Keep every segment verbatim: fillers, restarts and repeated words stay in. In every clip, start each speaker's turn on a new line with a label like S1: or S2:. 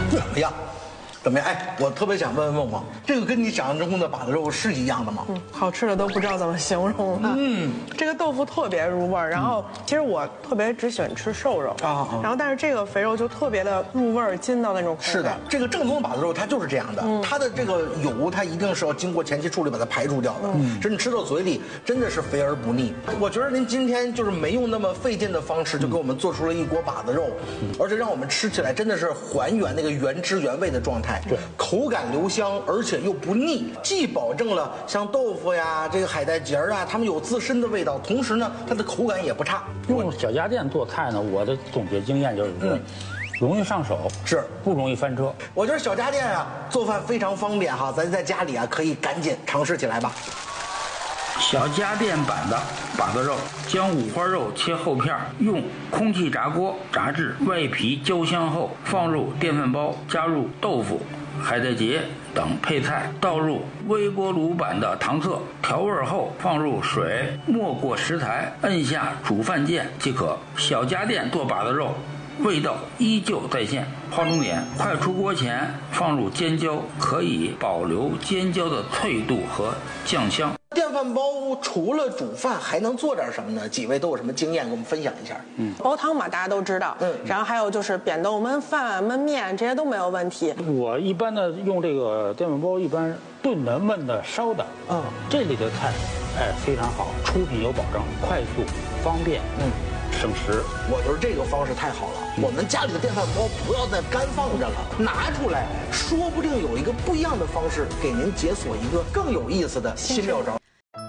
S1: 怎么样？怎么样？哎，我特别想问问梦梦，这个跟你想象中的把子肉是一样的吗？
S2: 嗯，好吃的都不知道怎么形容了。嗯，这个豆腐特别入味儿，然后其实我特别只喜欢吃瘦肉啊，然后但是这个肥肉就特别的入味儿，筋道那种口感。
S1: 是的，这个正宗的把子肉它就是这样的，它的这个油它一定是要经过前期处理把它排除掉的，嗯，真的吃到嘴里真的是肥而不腻。我觉得您今天就是没用那么费劲的方式就给我们做出了一锅把子肉，而且让我们吃起来真的是还原那个原汁原味的状态。对，口感留香，而且又不腻，既保证了像豆腐呀、这个海带结儿啊，它们有自身的味道，同时呢，它的口感也不差。
S3: 用小家电做菜呢，我的总结经验就是说，容易上手，
S1: 是
S3: 不容易翻车。
S1: 我觉得小家电啊，做饭非常方便哈，咱在家里啊可以赶紧尝试起来吧。
S4: 小家电版的把子肉，将五花肉切厚片，用空气炸锅炸至外皮焦香后，放入电饭煲，加入豆腐、海带结等配菜，倒入微波炉版的糖色，调味后放入水，没过食材，按下煮饭键即可。小家电做把子肉，味道依旧在线。划重点：快出锅前放入尖椒，可以保留尖椒的脆度和酱香。
S1: 电饭煲除了煮饭还能做点什么呢？几位都有什么经验，给我们分享一下？
S2: 嗯，煲汤嘛，大家都知道。嗯，然后还有就是扁豆焖饭、焖面，这些都没有问题。
S3: 我一般的用这个电饭煲，一般炖的、焖的、烧的，嗯，这里的菜，哎，非常好，出品有保证，快速、方便，嗯，省时。
S1: 我觉得这个方式太好了。嗯、我们家里的电饭煲不要再干放着了，拿出来，说不定有一个不一样的方式，给您解锁一个更有意思的新妙招。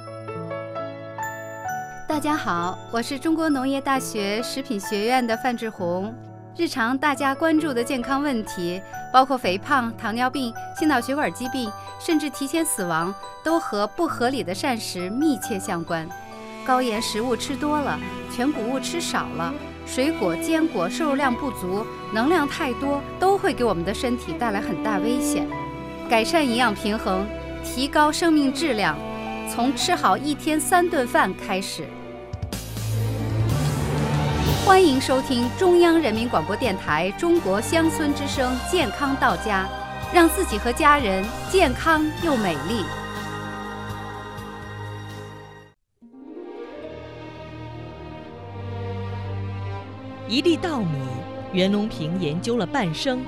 S5: 大家好，我是中国农业大学食品学院的范志红。日常大家关注的健康问题，包括肥胖、糖尿病、心脑血管疾病，甚至提前死亡，都和不合理的膳食密切相关。高盐食物吃多了，全谷物吃少了，水果、坚果摄入量不足，能量太多，都会给我们的身体带来很大危险。改善营养平衡，提高生命质量，从吃好一天三顿饭开始。欢迎收听中央人民广播电台中国乡村之声健康到家，让自己和家人健康又美丽。
S6: 一粒稻米，袁隆平研究了半生，